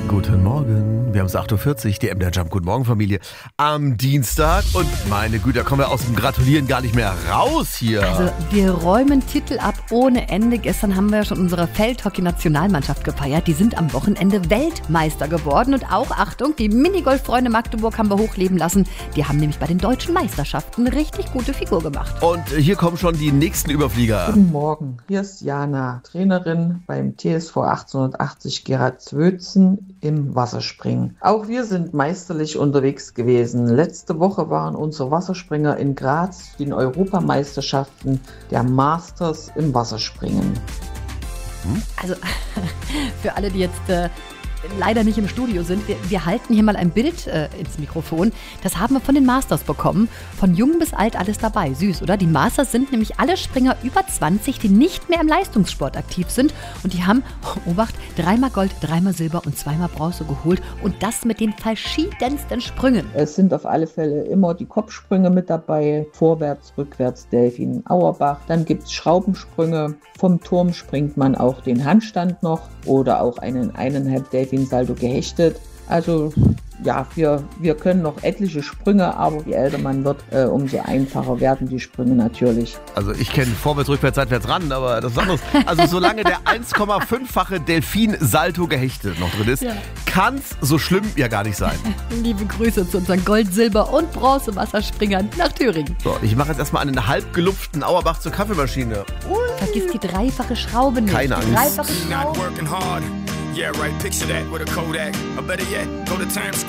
Guten Morgen, wir haben es 8.40 Uhr, die MDR Jump. Guten Morgen, Familie. Am Dienstag und meine Güte, da kommen wir aus dem Gratulieren gar nicht mehr raus hier. Also wir räumen Titel ab ohne Ende. Gestern haben wir schon unsere Feldhockey-Nationalmannschaft gefeiert. Die sind am Wochenende Weltmeister geworden. Und auch, Achtung, die Minigolf-Freunde Magdeburg haben wir hochleben lassen. Die haben nämlich bei den deutschen Meisterschaften eine richtig gute Figur gemacht. Und hier kommen schon die nächsten Überflieger. Guten Morgen, hier ist Jana, Trainerin beim TSV 1880 Gerhard Zwötzen im Wasserspringen. Auch wir sind meisterlich unterwegs gewesen. Letzte Woche waren unsere Wasserspringer in Graz den Europameisterschaften der Masters im Wasserspringen. Also für alle, die jetzt leider nicht im Studio sind, wir halten hier mal ein Bild ins Mikrofon. Das haben wir von den Masters bekommen. Von jung bis alt alles dabei. Süß, oder? Die Masters sind nämlich alle Springer über 20, die nicht mehr im Leistungssport aktiv sind. Und die haben, Obacht, 3-mal Gold, 3-mal Silber und 2-mal Bronze geholt. Und das mit den verschiedensten Sprüngen. Es sind auf alle Fälle immer die Kopfsprünge mit dabei. Vorwärts, rückwärts, Delfin, Auerbach. Dann gibt es Schraubensprünge. Vom Turm springt man auch den Handstand noch oder auch einen 1,5 Delfin-Salto gehechtet. Also ja, wir können noch etliche Sprünge, aber je älter man wird, umso einfacher werden die Sprünge natürlich. Also ich kenne vorwärts, rückwärts, seitwärts ran, aber das ist anderes. Also solange der 1,5-fache Delfin-Salto gehechtet noch drin ist, kann es so schlimm ja gar nicht sein. Liebe Grüße zu unseren Gold-, Silber- und Bronze-Wasserspringern nach Thüringen. So, ich mache jetzt erstmal einen halb gelupften Auerbach zur Kaffeemaschine. Vergiss die dreifache Schraube nicht. Keine Angst. Die dreifache Not Schraube. working hard. Yeah, right. Picture that with a Kodak. Or better yet, go to Times Square.